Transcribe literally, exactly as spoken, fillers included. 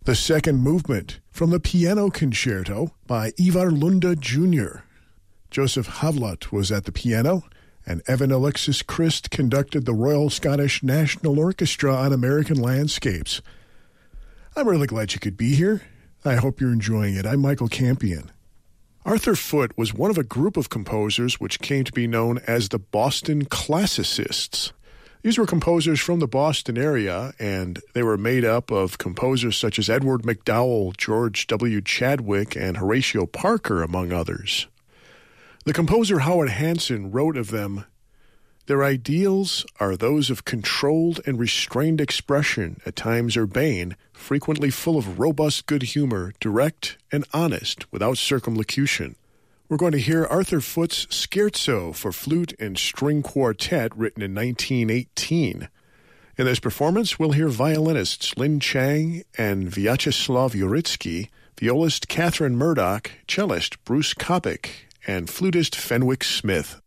The second movement from the Piano Concerto by Ivar Lunde Junior Joseph Havlat was at the piano, and Evan Alexis Christ conducted the Royal Scottish National Orchestra on American Landscapes. I'm really glad you could be here. I hope you're enjoying it. I'm Michael Campion. Arthur Foote was one of a group of composers which came to be known as the Boston Classicists. These were composers from the Boston area, and they were made up of composers such as Edward MacDowell, George W. Chadwick, and Horatio Parker, among others. The composer Howard Hanson wrote of them, "Their ideals are those of controlled and restrained expression, at times urbane, frequently full of robust good humor, direct and honest, without circumlocution." We're going to hear Arthur Foote's Scherzo for Flute and String Quartet, written in nineteen eighteen. In this performance, we'll hear violinists Lin Chang and Vyacheslav Uritsky, violist Catherine Murdoch, cellist Bruce Kopic, and flutist Fenwick Smith.